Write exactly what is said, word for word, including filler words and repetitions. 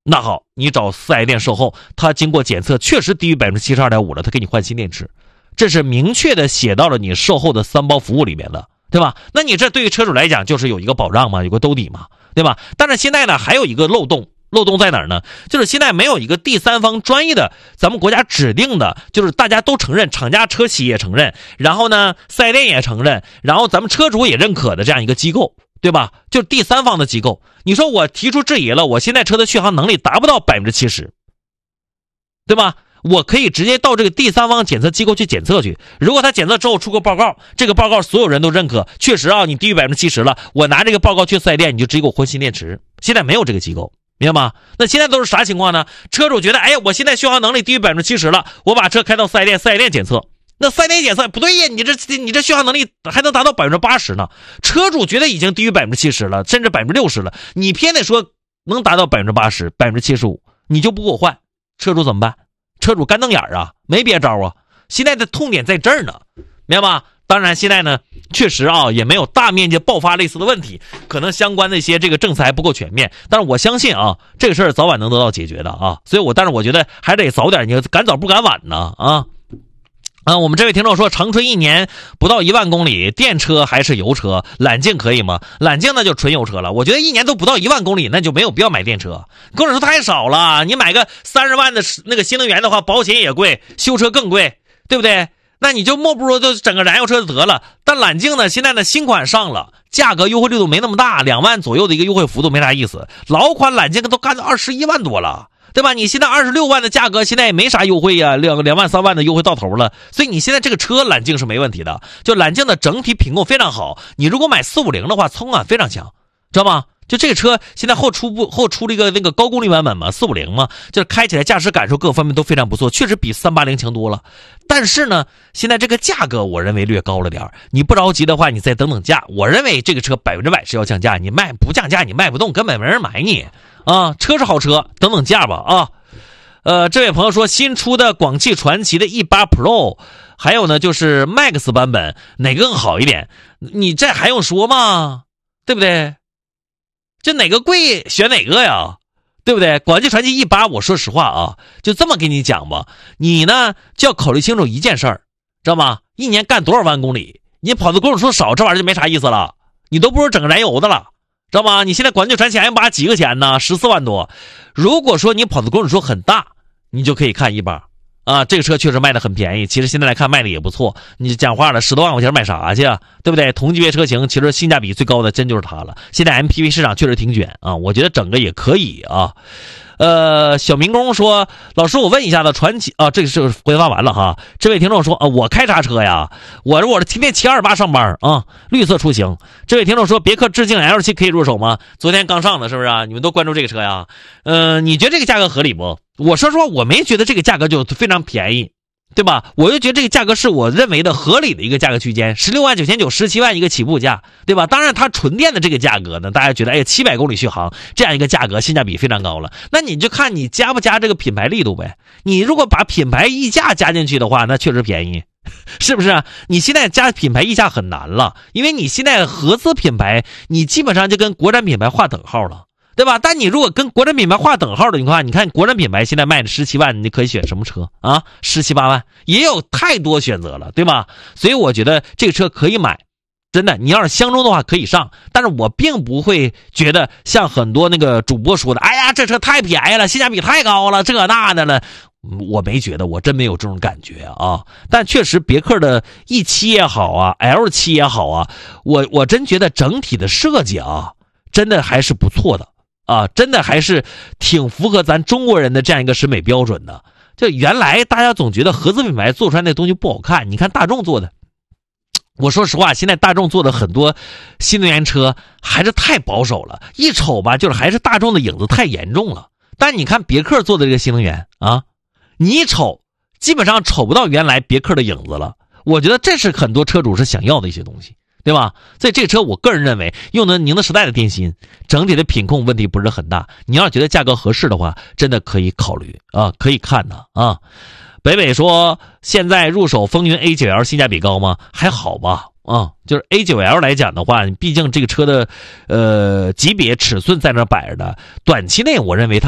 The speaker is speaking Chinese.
那好，你找四 S 店售后，他经过检测确实低于 百分之七十二点五 了，他给你换新电池，这是明确的写到了你售后的三包服务里面的，对吧？那你这对于车主来讲就是有一个保障嘛，有个兜底嘛，对吧？但是现在呢还有一个漏洞，漏洞在哪儿呢？就是现在没有一个第三方专业的，咱们国家指定的，就是大家都承认，厂家车企也承认，然后呢四 S 店也承认，然后咱们车主也认可的这样一个机构，对吧？就是第三方的机构。你说我提出质疑了，我现在车的续航能力达不到 百分之七十， 对吧？我可以直接到这个第三方检测机构去检测去，如果他检测之后出个报告，这个报告所有人都认可，确实啊你低于 百分之七十 了，我拿这个报告去四 S 店，你就直接给我换新电池。现在没有这个机构，明白吗？那现在都是啥情况呢？车主觉得，哎，我现在续航能力低于 百分之七十 了，我把车开到四 S 店，四 S 店检测，那四 S 店检测不对呀，你这你这续航能力还能达到 百分之八十 呢。车主觉得已经低于 百分之七十 了，甚至 百分之六十 了，你偏得说能达到 百分之八十、百分之七十五， 你就不给我换，车主怎么办？车主干瞪眼啊，没别招啊。现在的痛点在这儿呢，明白吗？当然现在呢确实啊也没有大面积爆发类似的问题，可能相关的一些这个政策还不够全面，但是我相信啊这个事儿早晚能得到解决的啊。所以我但是我觉得还得早点，你赶早不赶晚呢啊。啊，我们这位听众说，长春一年不到一万公里，电车还是油车？揽境可以吗？揽境那就纯油车了。我觉得一年都不到一万公里，那就没有必要买电车。跟我说太少了，你买个三十万的那个新能源的话，保险也贵，修车更贵，对不对？那你就莫不如就整个燃油车就得了。但揽境呢，现在呢新款上了，价格优惠力度没那么大，两万左右的一个优惠幅度没啥意思。老款揽境都干到二十一万多了。对吧？你现在二十六万的价格，现在也没啥优惠呀，两两万三万的优惠到头了，所以你现在这个车揽境是没问题的，就揽境的整体品控非常好。你如果买四五零的话，操控感非常强，知道吗？就这个车现在后出不后出了一个那个高功率版本嘛，四五零嘛，就是开起来驾驶感受各方面都非常不错，确实比三八零强多了。但是呢，现在这个价格我认为略高了点，你不着急的话，你再等等价。我认为这个车百分之百是要降价，你卖不降价你卖不动，根本没人买你。啊，车是好车，等等价吧啊。呃，这位朋友说，新出的广汽传祺的 E 八 Pro， 还有呢就是 Max 版本，哪个更好一点？你这还用说吗？对不对？这哪个贵选哪个呀？对不对？广汽传祺 E 八， 我说实话啊，就这么跟你讲吧，你呢就要考虑清楚一件事儿，知道吗？一年干多少万公里？你跑的公里数少，这玩意儿就没啥意思了，你都不如整个燃油的了。知道吗？你现在广汽传祺 M 八 几个钱呢？十四万多。如果说你跑的公里数很大，你就可以看 E 八啊，这个车确实卖的很便宜。其实现在来看卖的也不错。你讲话了，十多万块钱买啥去啊？对不对？同级别车型，其实性价比最高的真就是它了。现在 M P V 市场确实挺卷啊，我觉得整个也可以啊。呃，小民工说，老师，我问一下子，传祺啊，这个是回答完了哈。这位听众说啊，我开啥车呀？我我天天骑二八上班啊，绿色出行。这位听众说，别克致敬 L 七 可以入手吗？昨天刚上的，是不是啊？你们都关注这个车呀？呃，你觉得这个价格合理不？我说实话，我没觉得这个价格就非常便宜。对吧？我就觉得这个价格是我认为的合理的一个价格区间，十六万九千九，十七万一个起步价，对吧？当然，它纯电的这个价格呢，大家觉得，哎，七百公里续航这样一个价格，性价比非常高了。那你就看你加不加这个品牌力度呗。你如果把品牌溢价加进去的话，那确实便宜，是不是？你现在加品牌溢价很难了，因为你现在合资品牌，你基本上就跟国产品牌划等号了。对吧？但你如果跟国产品牌划等号的情况下，你看国产品牌现在卖的十七万，你可以选什么车啊？十七八万也有太多选择了，对吧？所以我觉得这个车可以买，真的，你要是相中的话可以上。但是我并不会觉得像很多那个主播说的，哎呀，这车太便宜了，性价比太高了，这那的了。我没觉得，我真没有这种感觉啊。但确实，别克的 E 七 也好啊 ，L 七 也好啊，我我真觉得整体的设计啊，真的还是不错的。啊，真的还是挺符合咱中国人的这样一个审美标准的。就原来大家总觉得合资品牌做出来那东西不好看，你看大众做的，我说实话，现在大众做的很多新能源车还是太保守了，一瞅吧，就是还是大众的影子太严重了。但你看别克做的这个新能源啊，你一瞅，基本上瞅不到原来别克的影子了。我觉得这是很多车主是想要的一些东西。对吧？所以这个车我个人认为用的宁德时代的电芯，整体的品控问题不是很大。你要是觉得价格合适的话，真的可以考虑啊，可以看的啊。北北说，现在入手风云 A 九 L 性价比高吗？还好吧啊，就是 A 九 L 来讲的话，毕竟这个车的呃级别尺寸在那摆着的，短期内我认为它